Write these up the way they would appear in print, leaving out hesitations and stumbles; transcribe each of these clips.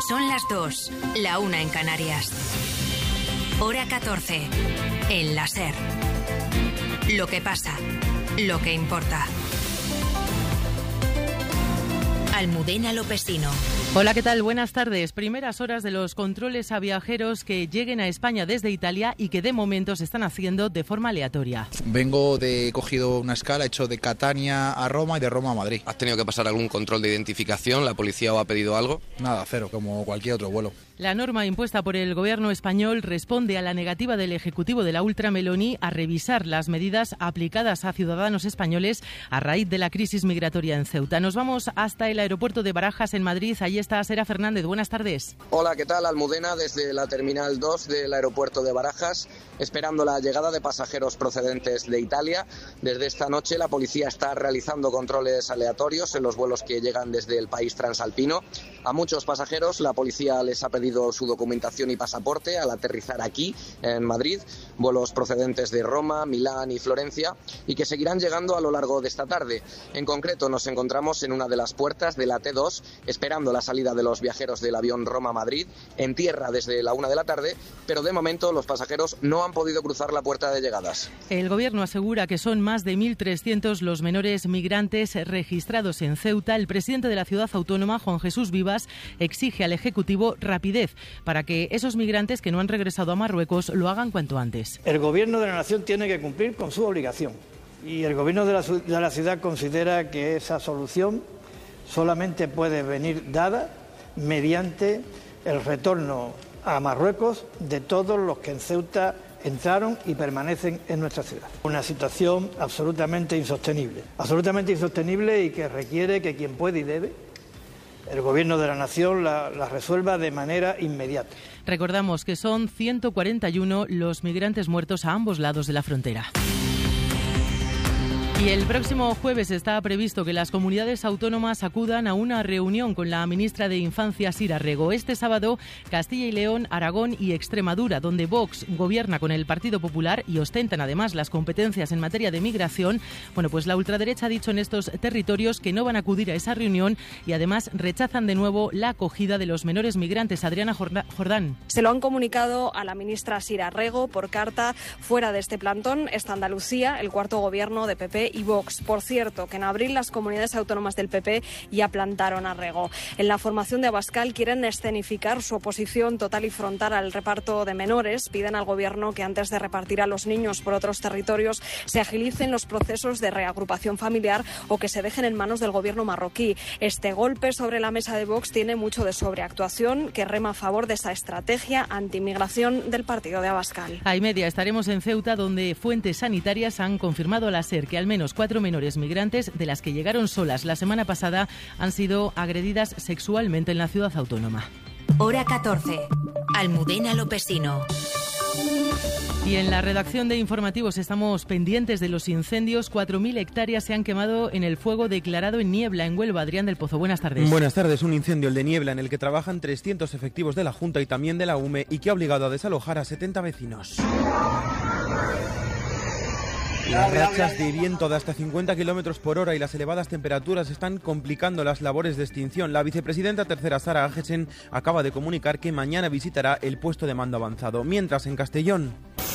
Son las 2, la 1 en Canarias. Hora 14, en la SER. Lo que pasa, lo que importa. Almudena Lopesino. Hola, ¿qué tal? Buenas tardes. Primeras horas de los controles a viajeros que lleguen a España desde Italia y que de momento se están haciendo de forma aleatoria. He cogido una escala, he hecho de Catania a Roma y de Roma a Madrid. ¿Has tenido que pasar algún control de identificación? ¿La policía os ha pedido algo? Nada, cero, como cualquier otro vuelo. La norma impuesta por el gobierno español responde a la negativa del Ejecutivo de la Ultra Meloni a revisar las medidas aplicadas a ciudadanos españoles a raíz de la crisis migratoria en Ceuta. Nos vamos hasta el aeropuerto de Barajas, en Madrid. Allí está Sera Fernández. Buenas tardes. Hola, ¿qué tal? Almudena, desde la Terminal 2 del aeropuerto de Barajas, esperando la llegada de pasajeros procedentes de Italia. Desde esta noche la policía está realizando controles aleatorios en los vuelos que llegan desde el país transalpino. A muchos pasajeros la policía les ha pedido su documentación y pasaporte al aterrizar aquí, en Madrid, vuelos procedentes de Roma, Milán y Florencia, y que seguirán llegando a lo largo de esta tarde. En concreto, nos encontramos en una de las puertas de la T2, esperando la salida de los viajeros del avión Roma-Madrid, en tierra desde la 1 de la tarde, pero de momento los pasajeros no han podido cruzar la puerta de llegadas. El gobierno asegura que son más de 1.300 los menores migrantes registrados en Ceuta. El presidente de la ciudad autónoma, Juan Jesús Vivas, exige al Ejecutivo rapidez para que esos migrantes que no han regresado a Marruecos lo hagan cuanto antes. El Gobierno de la Nación tiene que cumplir con su obligación y el Gobierno de la ciudad considera que esa solución solamente puede venir dada mediante el retorno a Marruecos de todos los que en Ceuta entraron y permanecen en nuestra ciudad. Una situación absolutamente insostenible y que requiere que quien puede y debe, el Gobierno de la Nación la resuelva de manera inmediata. Recordamos que son 141 los migrantes muertos a ambos lados de la frontera. Y el próximo jueves está previsto que las comunidades autónomas acudan a una reunión con la ministra de Infancia, Sira Rego. Este sábado, Castilla y León, Aragón y Extremadura, donde Vox gobierna con el Partido Popular y ostentan además las competencias en materia de migración. Bueno, pues la ultraderecha ha dicho en estos territorios que no van a acudir a esa reunión y además rechazan de nuevo la acogida de los menores migrantes. Adriana Jordán. Se lo han comunicado a la ministra Sira Rego por carta. Fuera de este plantón está Andalucía, el cuarto gobierno de PP y Vox. Por cierto, que en abril las comunidades autónomas del PP ya plantaron a Rego. En la formación de Abascal quieren escenificar su oposición total y frontal al reparto de menores. Piden al gobierno que antes de repartir a los niños por otros territorios se agilicen los procesos de reagrupación familiar o que se dejen en manos del gobierno marroquí. Este golpe sobre la mesa de Vox tiene mucho de sobreactuación que rema a favor de esa estrategia antimigración del partido de Abascal. A y media estaremos en Ceuta, donde fuentes sanitarias han confirmado a la SER que al menos 4 menores migrantes, de las que llegaron solas la semana pasada, han sido agredidas sexualmente en la ciudad autónoma. Hora 14. Almudena Lopesino. Y en la redacción de informativos estamos pendientes de los incendios. 4.000 hectáreas se han quemado en el fuego declarado en Niebla, en Huelva. Adrián del Pozo, buenas tardes. Buenas tardes. Un incendio, el de Niebla, en el que trabajan 300 efectivos de la Junta y también de la UME y que ha obligado a desalojar a 70 vecinos. Las rachas de viento de hasta 50 km por hora y las elevadas temperaturas están complicando las labores de extinción. La vicepresidenta tercera, Sara Agesen, acaba de comunicar que mañana visitará el puesto de mando avanzado. Mientras, en Castellón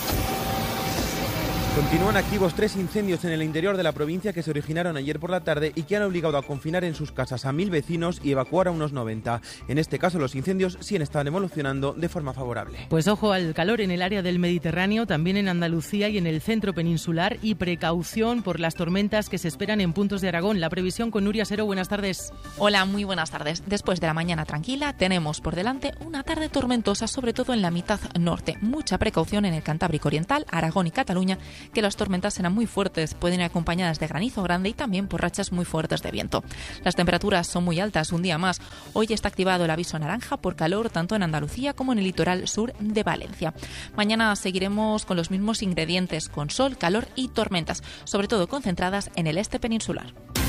continúan activos 3 incendios en el interior de la provincia que se originaron ayer por la tarde y que han obligado a confinar en sus casas a 1.000 vecinos y evacuar a unos 90. En este caso, los incendios sí están evolucionando de forma favorable. Pues ojo al calor en el área del Mediterráneo, también en Andalucía y en el centro peninsular, y precaución por las tormentas que se esperan en puntos de Aragón. La previsión con Nuria Sero. Buenas tardes. Hola, muy buenas tardes. Después de la mañana tranquila, tenemos por delante una tarde tormentosa, sobre todo en la mitad norte. Mucha precaución en el Cantábrico Oriental, Aragón y Cataluña, que las tormentas serán muy fuertes, pueden ir acompañadas de granizo grande y también por rachas muy fuertes de viento. Las temperaturas son muy altas un día más. Hoy está activado el aviso naranja por calor tanto en Andalucía como en el litoral sur de Valencia. Mañana seguiremos con los mismos ingredientes, con sol, calor y tormentas, sobre todo concentradas en el este peninsular.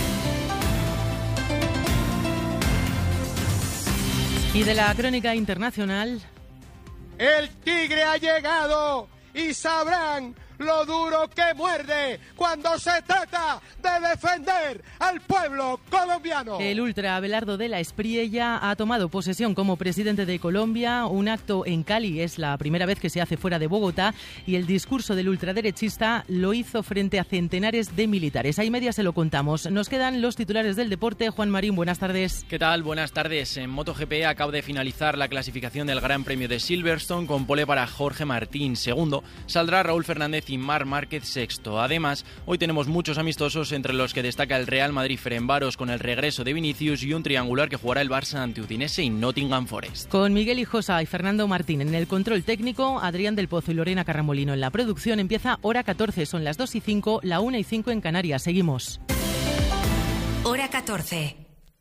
Y de la crónica internacional. El tigre ha llegado y sabrán lo duro que muerde cuando se trata de defender al pueblo colombiano. El ultra Abelardo de la Espriella ha tomado posesión como presidente de Colombia. Un acto en Cali es la primera vez que se hace fuera de Bogotá y el discurso del ultraderechista lo hizo frente a centenares de militares. A y media se lo contamos. Nos quedan los titulares del deporte. Juan Marín, buenas tardes. ¿Qué tal? Buenas tardes. En MotoGP acaba de finalizar la clasificación del Gran Premio de Silverstone con pole para Jorge Martín. Segundo, saldrá Raúl Fernández y Marc Márquez sexto. Además, hoy tenemos muchos amistosos, entre los que destaca el Real Madrid-Ferencváros con el regreso de Vinicius y un triangular que jugará el Barça ante Udinese y Nottingham Forest. Con Miguel Hijosa y Fernando Martín en el control técnico, Adrián del Pozo y Lorena Carramolino en la producción. Empieza Hora 14, son las 2:05, la 1:05 en Canarias. Seguimos. Hora 14.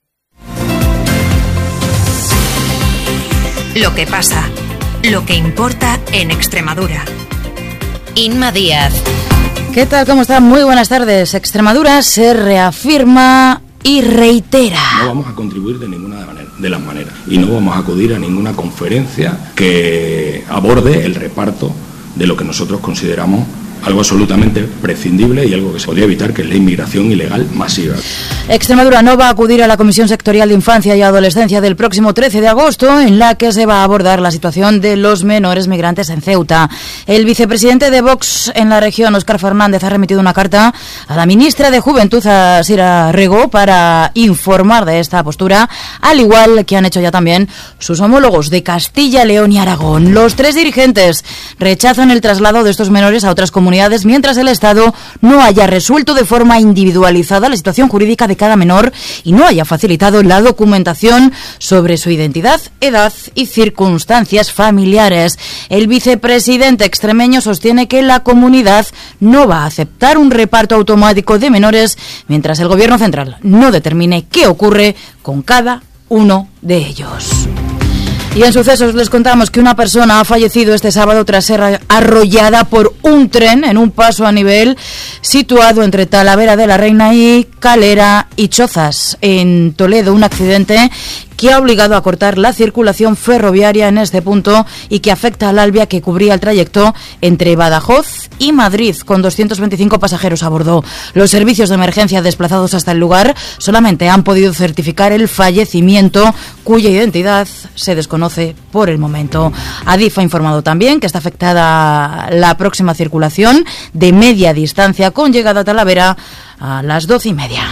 Lo que pasa, lo que importa en Extremadura. Inma Díaz. ¿Qué tal? ¿Cómo están? Muy buenas tardes. Extremadura se reafirma y reitera. No vamos a contribuir de ninguna de las maneras y no vamos a acudir a ninguna conferencia que aborde el reparto de lo que nosotros consideramos algo absolutamente prescindible y algo que se podría evitar, que es la inmigración ilegal masiva. Extremadura no va a acudir a la Comisión Sectorial de Infancia y Adolescencia del próximo 13 de agosto, en la que se va a abordar la situación de los menores migrantes en Ceuta. El vicepresidente de Vox en la región, Óscar Fernández, ha remitido una carta a la ministra de Juventud, a Sira Rego, para informar de esta postura, al igual que han hecho ya también sus homólogos de Castilla, León y Aragón. Los tres dirigentes rechazan el traslado de estos menores a otras comunidades mientras el Estado no haya resuelto de forma individualizada la situación jurídica de cada menor y no haya facilitado la documentación sobre su identidad, edad y circunstancias familiares. El vicepresidente extremeño sostiene que la comunidad no va a aceptar un reparto automático de menores mientras el Gobierno central no determine qué ocurre con cada uno de ellos. Y en sucesos les contamos que una persona ha fallecido este sábado tras ser arrollada por un tren en un paso a nivel situado entre Talavera de la Reina y Calera y Chozas, en Toledo. Un accidente que ha obligado a cortar la circulación ferroviaria en este punto y que afecta al Alvia, que cubría el trayecto entre Badajoz y Madrid, con 225 pasajeros a bordo. Los servicios de emergencia desplazados hasta el lugar solamente han podido certificar el fallecimiento, cuya identidad se desconoce por el momento. Adif ha informado también que está afectada la próxima circulación de media distancia, con llegada a Talavera a las 12:30.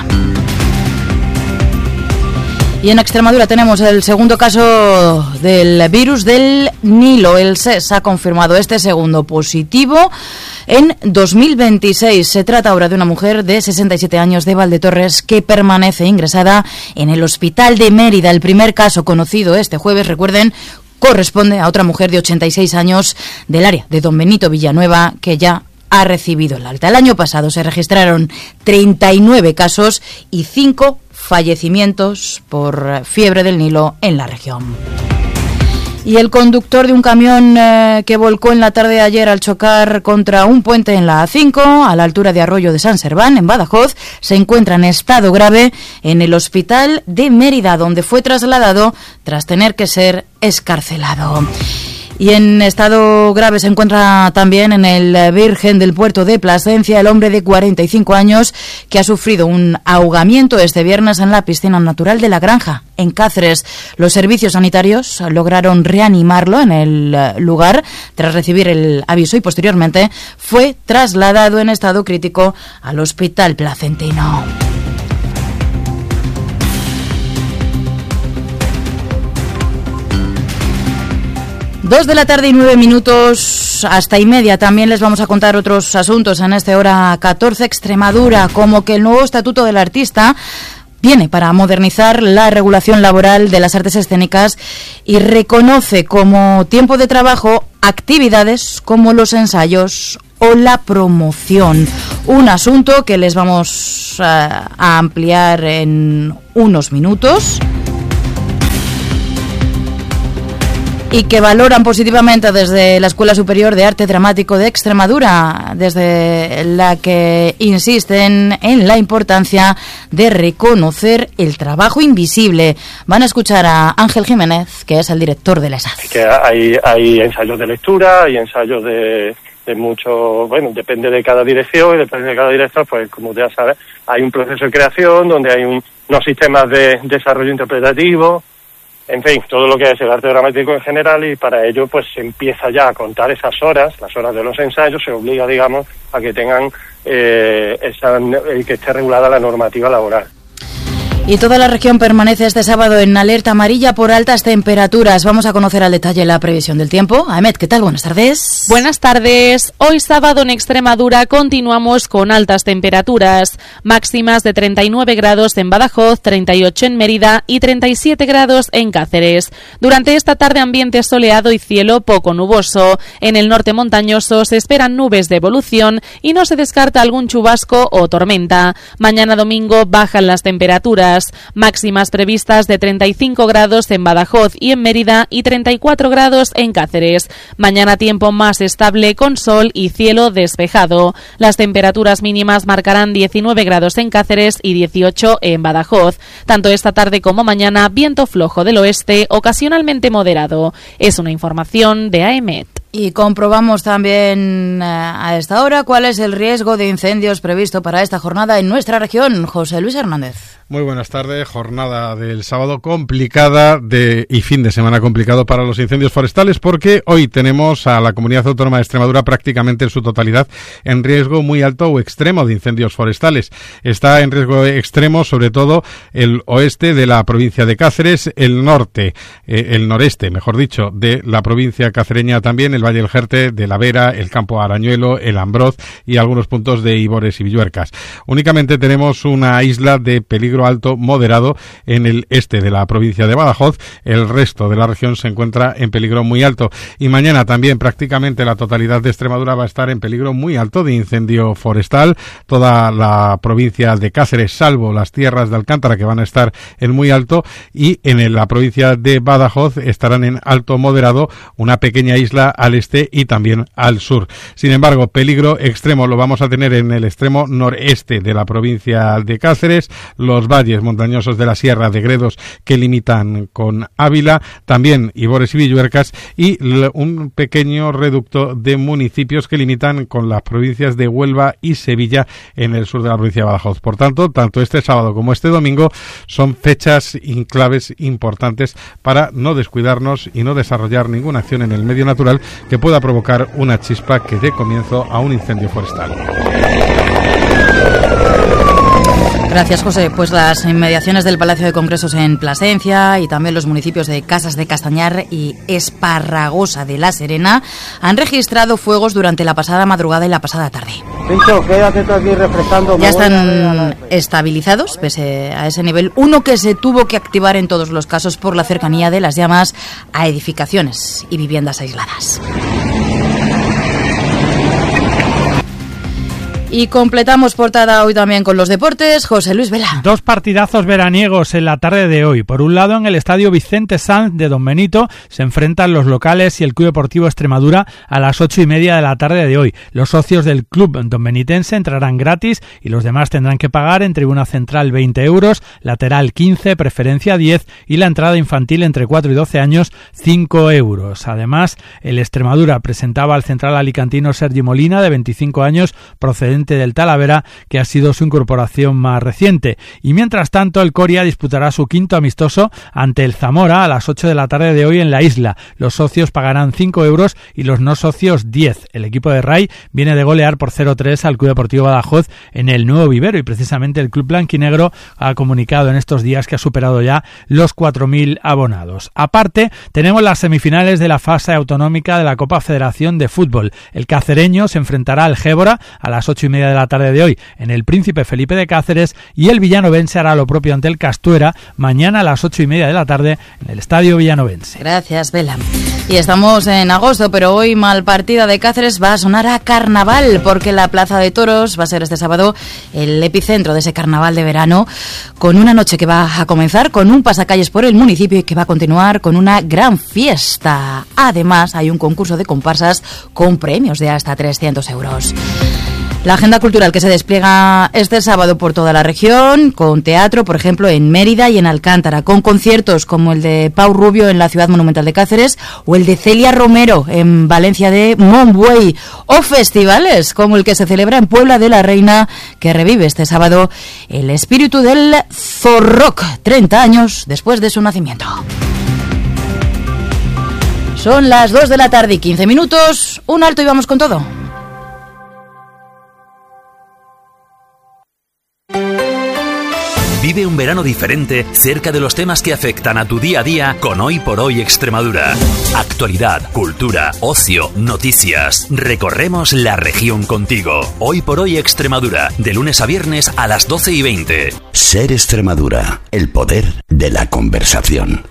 Y en Extremadura tenemos el segundo caso del virus del Nilo. El SES ha confirmado este segundo positivo en 2026. Se trata ahora de una mujer de 67 años de Valdetorres que permanece ingresada en el hospital de Mérida. El primer caso conocido este jueves, recuerden, corresponde a otra mujer de 86 años del área de Don Benito Villanueva, que ya ha recibido el alta. El año pasado se registraron 39 casos y 5 fallecimientos por fiebre del Nilo en la región. Y el conductor de un camión que volcó en la tarde de ayer al chocar contra un puente en la A5, a la altura de Arroyo de San Serván, en Badajoz, se encuentra en estado grave en el hospital de Mérida, donde fue trasladado tras tener que ser excarcelado. Y en estado grave se encuentra también en el Virgen del Puerto de Plasencia el hombre de 45 años que ha sufrido un ahogamiento este viernes en la piscina natural de La Granja, en Cáceres. Los servicios sanitarios lograron reanimarlo en el lugar tras recibir el aviso y posteriormente fue trasladado en estado crítico al hospital placentino. 2:09 hasta y media. También les vamos a contar otros asuntos en este Hora 14. Extremadura, como que el nuevo Estatuto del Artista viene para modernizar la regulación laboral de las artes escénicas y reconoce como tiempo de trabajo actividades como los ensayos o la promoción. Un asunto que les vamos a ampliar en unos minutos y que valoran positivamente desde la Escuela Superior de Arte Dramático de Extremadura, desde la que insisten en la importancia de reconocer el trabajo invisible. Van a escuchar a Ángel Jiménez, que es el director de la ESAD. Que hay ensayos de lectura, hay ensayos de bueno, depende de cada dirección, y depende de cada director, pues como ya sabes, hay un proceso de creación donde hay unos sistemas de desarrollo interpretativo, en fin, todo lo que es el arte dramático en general, y para ello pues se empieza ya a contar esas horas, las horas de los ensayos, se obliga, digamos, a que tengan que esté regulada la normativa laboral. Y toda la región permanece este sábado en alerta amarilla por altas temperaturas. Vamos a conocer al detalle la previsión del tiempo. Ahmed, ¿qué tal? Buenas tardes. Buenas tardes. Hoy sábado en Extremadura continuamos con altas temperaturas. Máximas de 39 grados en Badajoz, 38 en Mérida y 37 grados en Cáceres. Durante esta tarde ambiente soleado y cielo poco nuboso. En el norte montañoso se esperan nubes de evolución y no se descarta algún chubasco o tormenta. Mañana domingo bajan las temperaturas. Máximas previstas de 35 grados en Badajoz y en Mérida y 34 grados en Cáceres. Mañana tiempo más estable con sol y cielo despejado. Las temperaturas mínimas marcarán 19 grados en Cáceres y 18 en Badajoz. Tanto esta tarde como mañana viento flojo del oeste, ocasionalmente moderado. Es una información de AEMET. Y comprobamos también a esta hora cuál es el riesgo de incendios previsto para esta jornada en nuestra región. José Luis Hernández. Muy buenas tardes. Jornada del sábado complicada y fin de semana complicado para los incendios forestales, porque hoy tenemos a la Comunidad Autónoma de Extremadura prácticamente en su totalidad en riesgo muy alto o extremo de incendios forestales. Está en riesgo extremo sobre todo el oeste de la provincia de Cáceres, el noreste, mejor dicho, de la provincia cacereña también, el Valle del Jerte, de la Vera, el Campo Arañuelo, el Ambroz y algunos puntos de Ibores y Villuercas. Únicamente tenemos una isla de peligro alto moderado en el este de la provincia de Badajoz. El resto de la región se encuentra en peligro muy alto. Y mañana también prácticamente la totalidad de Extremadura va a estar en peligro muy alto de incendio forestal. Toda la provincia de Cáceres, salvo las tierras de Alcántara, que van a estar en muy alto, y en la provincia de Badajoz estarán en alto moderado, una pequeña isla al este y también al sur. Sin embargo, peligro extremo lo vamos a tener en el extremo noreste de la provincia de Cáceres, los valles montañosos de la Sierra de Gredos que limitan con Ávila, también Ibores y Villuercas, y un pequeño reducto de municipios que limitan con las provincias de Huelva y Sevilla en el sur de la provincia de Badajoz. Por tanto, tanto este sábado como este domingo son fechas claves importantes para no descuidarnos y no desarrollar ninguna acción en el medio natural que pueda provocar una chispa que dé comienzo a un incendio forestal. Gracias, José. Pues las inmediaciones del Palacio de Congresos en Plasencia y también los municipios de Casas de Castañar y Esparragosa de la Serena han registrado fuegos durante la pasada madrugada y la pasada tarde. Pincho, quédate tú aquí refrescando. Ya están estabilizados, pese a ese nivel 1 que se tuvo que activar en todos los casos por la cercanía de las llamas a edificaciones y viviendas aisladas. Y completamos portada hoy también con los deportes. José Luis Vela. Dos partidazos veraniegos en la tarde de hoy. Por un lado, en el estadio Vicente Sanz de Don Benito se enfrentan los locales y el Club Deportivo Extremadura a las 8:30 de la tarde de hoy. Los socios del club donbenitense entrarán gratis y los demás tendrán que pagar en tribuna central 20 euros, lateral 15, preferencia 10 y la entrada infantil entre 4 y 12 años 5 euros. Además, el Extremadura presentaba al central alicantino Sergi Molina, de 25 años, procedente del Talavera, que ha sido su incorporación más reciente. Y mientras tanto, el Coria disputará su quinto amistoso ante el Zamora a las 8 de la tarde de hoy en la isla. Los socios pagarán 5 euros y los no socios 10. El equipo de Ray viene de golear por 0-3 al Club Deportivo Badajoz en el Nuevo Vivero, y precisamente el club blanquinegro ha comunicado en estos días que ha superado ya los 4.000 abonados. Aparte, tenemos las semifinales de la fase autonómica de la Copa Federación de Fútbol. El cacereño se enfrentará al Gébora a las 8:30 de la tarde de hoy en el Príncipe Felipe de Cáceres, y el villanovense hará lo propio ante el Castuera mañana a las 8:30 de la tarde en el Estadio Villanovense. Gracias, Vela. Y estamos en agosto, pero hoy Malpartida de Cáceres va a sonar a carnaval, porque la Plaza de Toros va a ser este sábado el epicentro de ese carnaval de verano, con una noche que va a comenzar con un pasacalles por el municipio y que va a continuar con una gran fiesta. Además, hay un concurso de comparsas con premios de hasta 300 euros. La agenda cultural que se despliega este sábado por toda la región, con teatro, por ejemplo, en Mérida y en Alcántara, con conciertos como el de Pau Rubio en la Ciudad Monumental de Cáceres o el de Celia Romero en Valencia de Montbui, o festivales como el que se celebra en Puebla de la Reina, que revive este sábado el espíritu del Zorrock, 30 años después de su nacimiento. Son las 2 de la tarde y 15 minutos, un alto y vamos con todo. Vive un verano diferente cerca de los temas que afectan a tu día a día con Hoy por Hoy Extremadura. Actualidad, cultura, ocio, noticias. Recorremos la región contigo. Hoy por Hoy Extremadura, de lunes a viernes a las 12:20. Ser Extremadura, el poder de la conversación.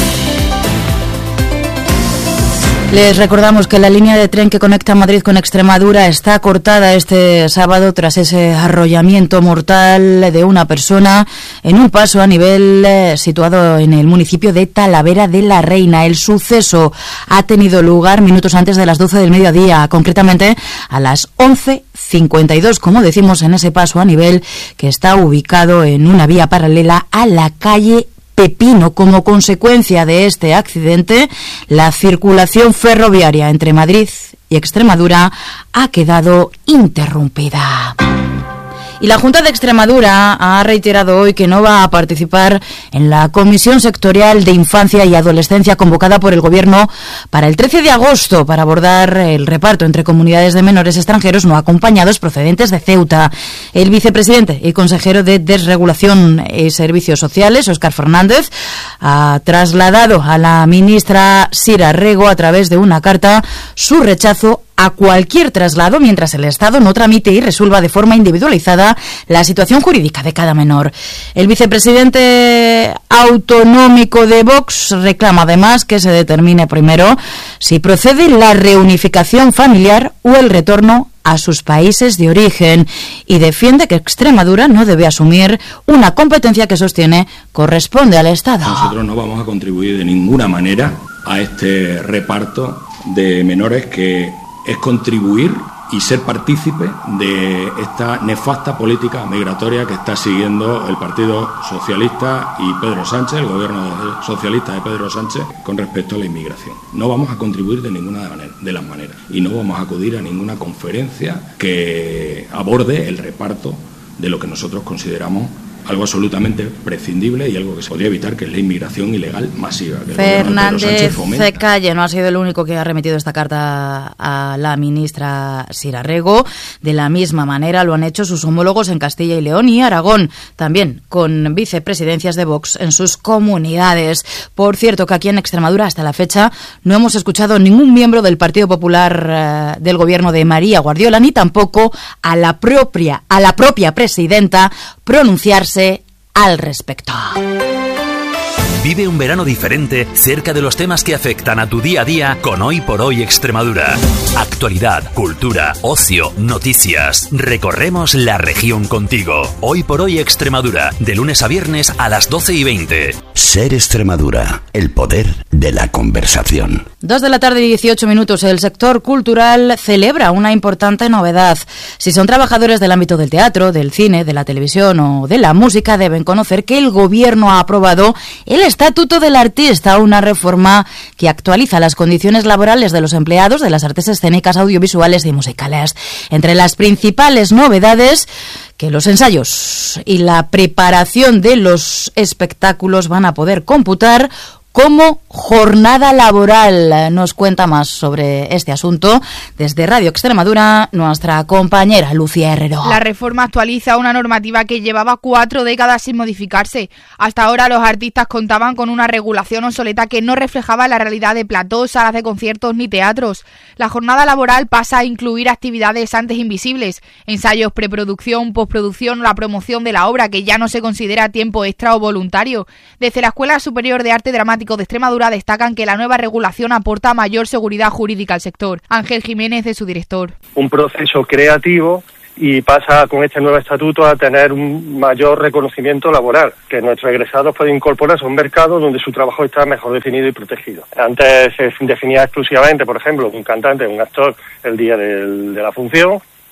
Les recordamos que la línea de tren que conecta Madrid con Extremadura está cortada este sábado tras ese arrollamiento mortal de una persona en un paso a nivel situado en el municipio de Talavera de la Reina. El suceso ha tenido lugar minutos antes de las 12 del mediodía, concretamente a las 11:52, como decimos, en ese paso a nivel que está ubicado en una vía paralela a la calle Pepino. Como consecuencia de este accidente, la circulación ferroviaria entre Madrid y Extremadura ha quedado interrumpida. Y la Junta de Extremadura ha reiterado hoy que no va a participar en la Comisión Sectorial de Infancia y Adolescencia convocada por el Gobierno para el 13 de agosto para abordar el reparto entre comunidades de menores extranjeros no acompañados procedentes de Ceuta. El vicepresidente y consejero de Desregulación y Servicios Sociales, Óscar Fernández, ha trasladado a la ministra Sira Rego a través de una carta su rechazo a cualquier traslado mientras el Estado no tramite y resuelva de forma individualizada la situación jurídica de cada menor. El vicepresidente autonómico de Vox reclama además que se determine primero si procede la reunificación familiar o el retorno a sus países de origen y defiende que Extremadura no debe asumir una competencia que sostiene corresponde al Estado. Nosotros no vamos a contribuir de ninguna manera a este reparto de menores que es contribuir y ser partícipe de esta nefasta política migratoria que está siguiendo el Partido Socialista y Pedro Sánchez, el gobierno socialista de Pedro Sánchez, con respecto a la inmigración. No vamos a contribuir de ninguna de las maneras y no vamos a acudir a ninguna conferencia que aborde el reparto de lo que nosotros consideramos algo absolutamente prescindible y algo que se podría evitar, que es la inmigración ilegal masiva. Que Fernández Calle no ha sido el único que ha remitido esta carta a la ministra Sira Rego. De la misma manera lo han hecho sus homólogos en Castilla y León y Aragón, también con vicepresidencias de Vox en sus comunidades. Por cierto, que aquí en Extremadura hasta la fecha no hemos escuchado ningún miembro del Partido Popular del gobierno de María Guardiola, ni tampoco a la propia presidenta pronunciarse al respecto. Vive un verano diferente cerca de los temas que afectan a tu día a día con Hoy por Hoy Extremadura. Actualidad, cultura, ocio, noticias. Recorremos la región contigo. Hoy por Hoy Extremadura, de lunes a viernes a las 12:20. Ser Extremadura, el poder de la conversación. 2 de la tarde y 18 minutos. El sector cultural celebra una importante novedad. Si son trabajadores del ámbito del teatro, del cine, de la televisión o de la música, deben conocer que el Gobierno ha aprobado el Estatuto del Artista, una reforma que actualiza las condiciones laborales de los empleados de las artes escénicas, audiovisuales y musicales. Entre las principales novedades, que los ensayos y la preparación de los espectáculos van a poder computar como jornada laboral. Nos cuenta más sobre este asunto desde Radio Extremadura nuestra compañera Lucía Herrero. La reforma actualiza una normativa que llevaba 4 décadas sin modificarse. Hasta ahora los artistas contaban con una regulación obsoleta que no reflejaba la realidad de platós, salas de conciertos ni teatros. La jornada laboral pasa a incluir actividades antes invisibles, ensayos, preproducción, postproducción o la promoción de la obra, que ya no se considera tiempo extra o voluntario. Desde la Escuela Superior de Arte Dramático de Extremadura destacan que la nueva regulación aporta mayor seguridad jurídica al sector. Ángel Jiménez es su director. Un proceso creativo y pasa con este nuevo estatuto a tener un mayor reconocimiento laboral, que nuestros egresados pueden incorporarse a un mercado donde su trabajo está mejor definido y protegido. Antes se definía exclusivamente, por ejemplo, un cantante, un actor, el día de la función,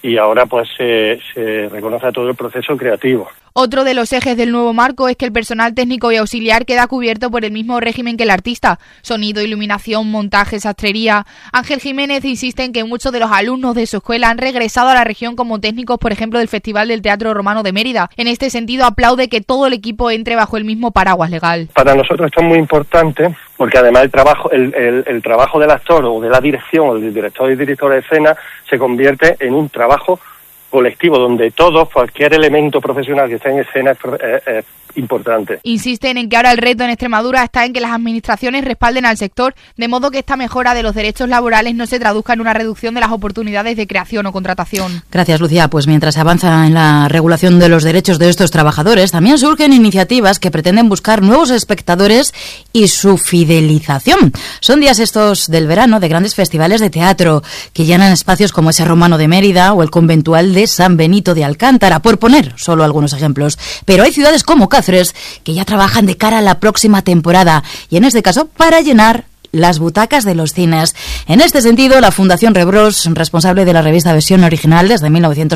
y ahora pues se reconoce a todo el proceso creativo. Otro de los ejes del nuevo marco es que el personal técnico y auxiliar queda cubierto por el mismo régimen que el artista. Sonido, iluminación, montaje, sastrería. Ángel Jiménez insiste en que muchos de los alumnos de su escuela han regresado a la región como técnicos, por ejemplo, del Festival del Teatro Romano de Mérida. En este sentido, aplaude que todo el equipo entre bajo el mismo paraguas legal. Para nosotros esto es muy importante porque además el trabajo del actor o de la dirección o del director y director de escena se convierte en un trabajo colectivo donde todos, cualquier elemento profesional que esté en escena es importante. Insisten en que ahora el reto en Extremadura está en que las administraciones respalden al sector, de modo que esta mejora de los derechos laborales no se traduzca en una reducción de las oportunidades de creación o contratación. Gracias, Lucía. Pues mientras se avanza en la regulación de los derechos de estos trabajadores, también surgen iniciativas que pretenden buscar nuevos espectadores y su fidelización. Son días estos del verano de grandes festivales de teatro que llenan espacios como ese Romano de Mérida o el conventual de San Benito de Alcántara, por poner solo algunos ejemplos. Pero hay ciudades como Cáceres que ya trabajan de cara a la próxima temporada y en este caso para llenar las butacas de los cines. En este sentido, la Fundación Rebros, responsable de la revista Versión Original desde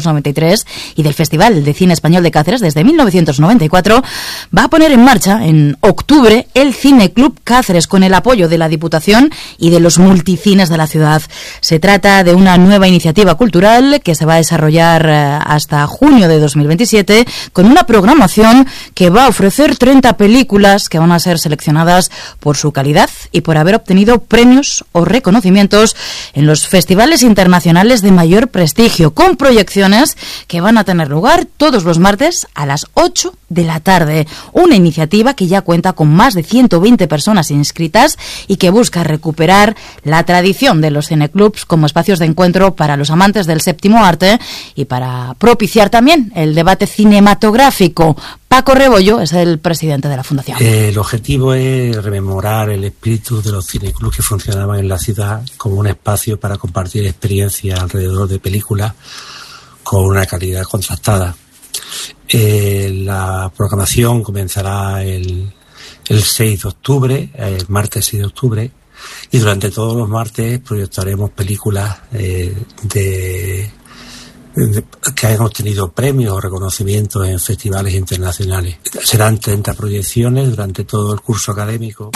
1993 y del Festival de Cine Español de Cáceres desde 1994, va a poner en marcha en octubre el Cine Club Cáceres con el apoyo de la Diputación y de los multicines de la ciudad. Se trata de una nueva iniciativa cultural que se va a desarrollar hasta junio de 2027 con una programación que va a ofrecer 30 películas que van a ser seleccionadas por su calidad y por haber obtenido premios o reconocimientos en los festivales internacionales de mayor prestigio, con proyecciones que van a tener lugar todos los martes a las 8 de la tarde. Una iniciativa que ya cuenta con más de 120 personas inscritas y que busca recuperar la tradición de los cineclubs como espacios de encuentro para los amantes del séptimo arte y para propiciar también el debate cinematográfico. Paco Rebollo es el presidente de la Fundación. El objetivo es rememorar el espíritu de los cineclubs que funcionaban en la ciudad como un espacio para compartir experiencias alrededor de películas con una calidad contrastada. La programación comenzará el 6 de octubre, el martes 6 de octubre, y durante todos los martes proyectaremos películas que han obtenido premios o reconocimientos en festivales internacionales. Serán 30 proyecciones durante todo el curso académico.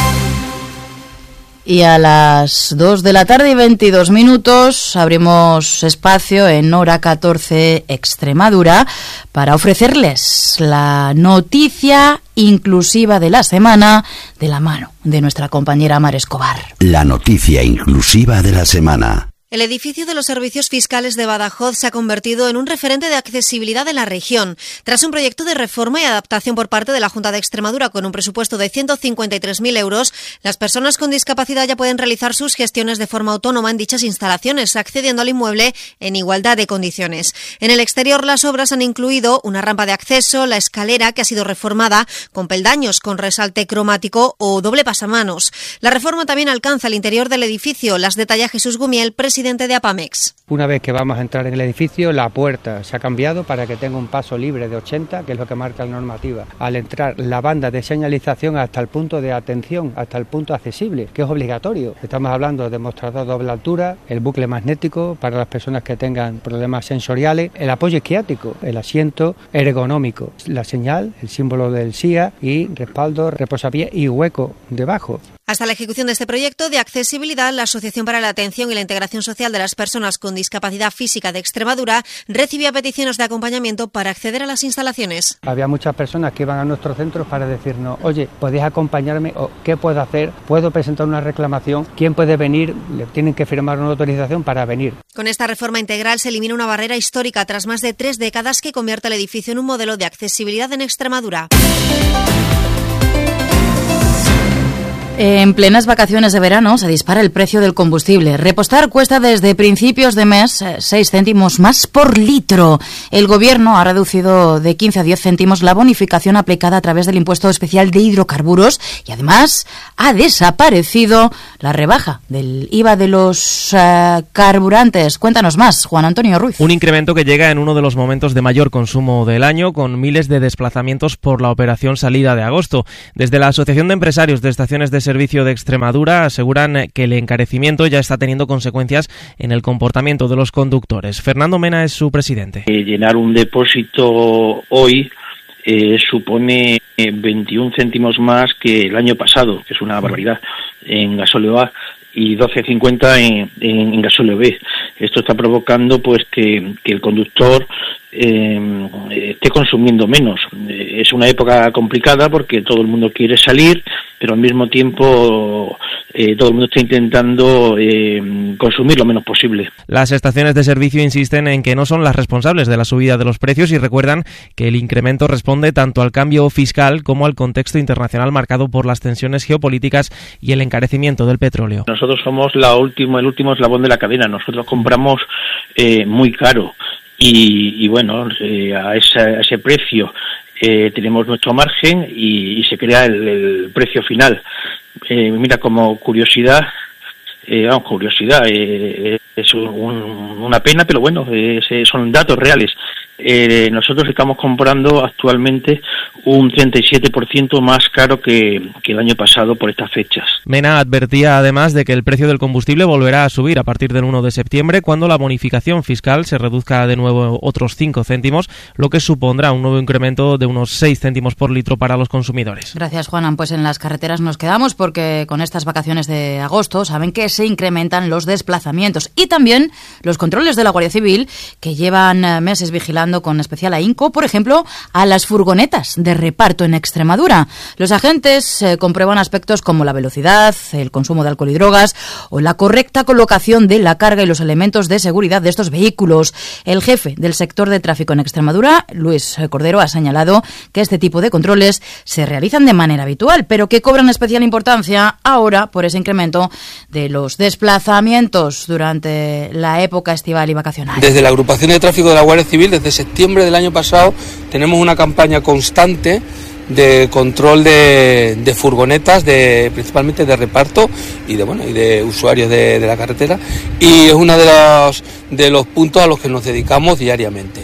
Y a las 2 de la tarde y 22 minutos abrimos espacio en Hora 14 Extremadura para ofrecerles la noticia inclusiva de la semana de la mano de nuestra compañera Mar Escobar. La noticia inclusiva de la semana. El edificio de los servicios fiscales de Badajoz se ha convertido en un referente de accesibilidad en la región. Tras un proyecto de reforma y adaptación por parte de la Junta de Extremadura con un presupuesto de 153.000 euros, las personas con discapacidad ya pueden realizar sus gestiones de forma autónoma en dichas instalaciones, accediendo al inmueble en igualdad de condiciones. En el exterior, las obras han incluido una rampa de acceso, la escalera que ha sido reformada con peldaños con resalte cromático o doble pasamanos. La reforma también alcanza el interior del edificio. Las detalla Jesús Gumiel, presidente de APAMEX. Una vez que vamos a entrar en el edificio, la puerta se ha cambiado para que tenga un paso libre de 80, que es lo que marca la normativa. Al entrar, la banda de señalización hasta el punto de atención, hasta el punto accesible, que es obligatorio. Estamos hablando de mostrador doble altura, el bucle magnético para las personas que tengan problemas sensoriales, el apoyo esquiático, el asiento ergonómico, la señal, el símbolo del SIA y respaldo, reposapiés y hueco debajo. Hasta la ejecución de este proyecto de accesibilidad, la Asociación para la Atención y la Integración Social de las Personas con Discapacidad Física de Extremadura recibía peticiones de acompañamiento para acceder a las instalaciones. Había muchas personas que iban a nuestros centros para decirnos, oye, ¿podéis acompañarme? ¿O qué puedo hacer? ¿Puedo presentar una reclamación? ¿Quién puede venir? Le tienen que firmar una autorización para venir. Con esta reforma integral se elimina una barrera histórica tras más de 3 décadas que convierte el edificio en un modelo de accesibilidad en Extremadura. En plenas vacaciones de verano se dispara el precio del combustible. Repostar cuesta desde principios de mes 6 céntimos más por litro. El Gobierno ha reducido de 15 a 10 céntimos la bonificación aplicada a través del impuesto especial de hidrocarburos y además ha desaparecido la rebaja del IVA de los carburantes. Cuéntanos más, Juan Antonio Ruiz. Un incremento que llega en uno de los momentos de mayor consumo del año, con miles de desplazamientos por la operación salida de agosto. Desde la Asociación de Empresarios de Estaciones de servicio de Extremadura aseguran que el encarecimiento ya está teniendo consecuencias en el comportamiento de los conductores. Fernando Mena es su presidente. Llenar un depósito hoy supone 21 céntimos más que el año pasado, que es una barbaridad, en gasóleo A, y 12,50 en gasóleo B. Esto está provocando pues que el conductor esté consumiendo menos. Es una época complicada porque todo el mundo quiere salir, pero al mismo tiempo todo el mundo está intentando consumir lo menos posible. Las estaciones de servicio insisten en que no son las responsables de la subida de los precios y recuerdan que el incremento responde tanto al cambio fiscal como al contexto internacional marcado por las tensiones geopolíticas y el encarecimiento del petróleo. Nosotros somos el último eslabón de la cadena. Nosotros compramos muy caro y bueno, a ese precio tenemos nuestro margen y se crea el precio final. Mira, como curiosidad, es una pena, pero bueno, son datos reales. Nosotros estamos comprando actualmente un 37% más caro que el año pasado por estas fechas. Mena advertía además de que el precio del combustible volverá a subir a partir del 1 de septiembre, cuando la bonificación fiscal se reduzca de nuevo otros 5 céntimos, lo que supondrá un nuevo incremento de unos 6 céntimos por litro para los consumidores. Gracias, Juanan. Pues en las carreteras nos quedamos porque con estas vacaciones de agosto saben que se incrementan los desplazamientos y también los controles de la Guardia Civil, que llevan meses vigilando con especial ahínco, por ejemplo, a las furgonetas de reparto en Extremadura. Los agentes comprueban aspectos como la velocidad, el consumo de alcohol y drogas o la correcta colocación de la carga y los elementos de seguridad de estos vehículos. El jefe del sector de tráfico en Extremadura, Luis Cordero, ha señalado que este tipo de controles se realizan de manera habitual, pero que cobran especial importancia ahora por ese incremento de los desplazamientos durante la época estival y vacacional. Desde la agrupación de tráfico de la Guardia Civil, desde septiembre del año pasado, tenemos una campaña constante de control de furgonetas, principalmente de reparto y de usuarios de la carretera, y es uno de los puntos a los que nos dedicamos diariamente,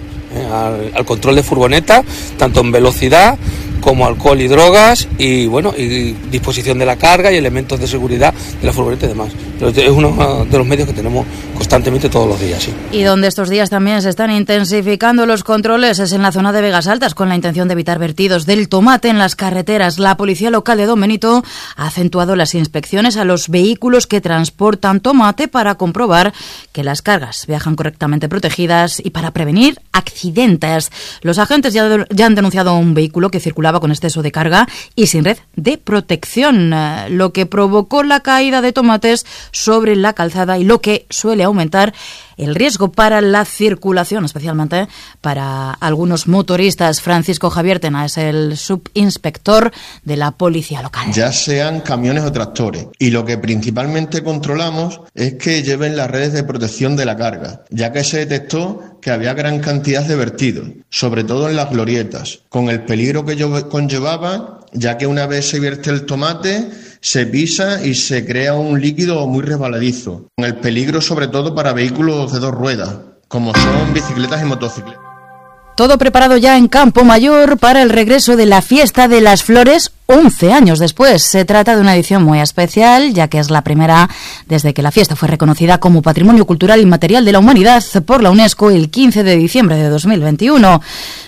al control de furgonetas, tanto en velocidad como alcohol y drogas y disposición de la carga y elementos de seguridad de la furgoneta y demás. Pero es uno de los medios que tenemos constantemente todos los días. Sí. Y donde estos días también se están intensificando los controles es en la zona de Vegas Altas, con la intención de evitar vertidos del tomate en las carreteras. La policía local de Don Benito ha acentuado las inspecciones a los vehículos que transportan tomate para comprobar que las cargas viajan correctamente protegidas y para prevenir accidentes. Los agentes ya han denunciado un vehículo que circulaba con exceso de carga y sin red de protección, lo que provocó la caída de tomates sobre la calzada y lo que suele aumentar el riesgo para la circulación, especialmente para algunos motoristas. Francisco Javier Tena es el subinspector de la policía local. Ya sean camiones o tractores, y lo que principalmente controlamos es que lleven las redes de protección de la carga, ya que se detectó que había gran cantidad de vertidos, sobre todo en las glorietas, con el peligro que conllevaba, ya que una vez se vierte el tomate, se pisa y se crea un líquido muy resbaladizo, con el peligro sobre todo para vehículos de 2 ruedas, como son bicicletas y motocicletas. Todo preparado ya en Campo Mayor para el regreso de la Fiesta de las Flores 11 años después. Se trata de una edición muy especial, ya que es la primera desde que la fiesta fue reconocida como Patrimonio Cultural Inmaterial de la Humanidad por la UNESCO el 15 de diciembre de 2021.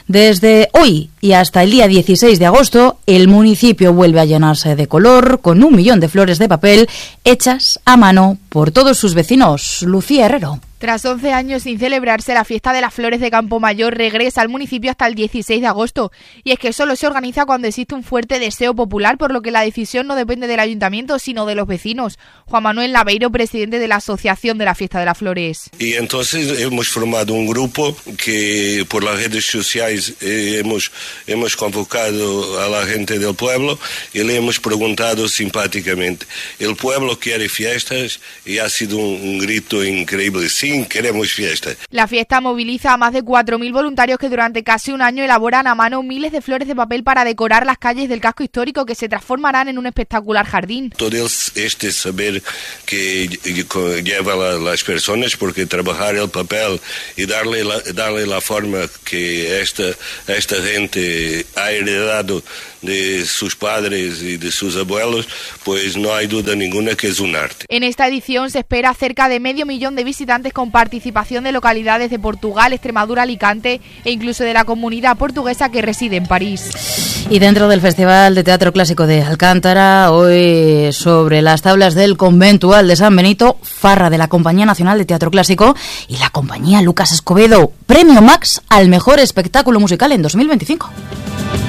Desde hoy y hasta el día 16 de agosto, el municipio vuelve a llenarse de color con 1 millón de flores de papel hechas a mano por todos sus vecinos. Lucía Herrero. Tras 11 años sin celebrarse, la Fiesta de las Flores de Campo Mayor regresa al municipio hasta el 16 de agosto. Y es que solo se organiza cuando existe un fuerte deseo popular, por lo que la decisión no depende del ayuntamiento, sino de los vecinos. Juan Manuel Laveiro, presidente de la Asociación de la Fiesta de las Flores. Y entonces hemos formado un grupo que por las redes sociales hemos convocado a la gente del pueblo y le hemos preguntado simpáticamente. El pueblo quiere fiestas y ha sido un grito increíble. Sí, queremos fiesta. La fiesta moviliza a más de 4.000 voluntarios que durante casi un año elaboran a mano miles de flores de papel para decorar las calles del casco histórico, que se transformarán en un espectacular jardín. Todo este saber que lleva las personas, porque trabajar el papel y darle la forma que esta gente ha heredado de sus padres y de sus abuelos, pues no hay duda ninguna que es un arte. En esta edición se espera cerca de 500.000 de visitantes con participación de localidades de Portugal, Extremadura, Alicante e incluso de la comunidad portuguesa que reside en París. Y dentro del Festival de Teatro Clásico de Alcántara, hoy sobre las tablas del Conventual de San Benito, farra de la Compañía Nacional de Teatro Clásico y la Compañía Lucas Escobedo, Premio Max al mejor espectáculo musical en 2025.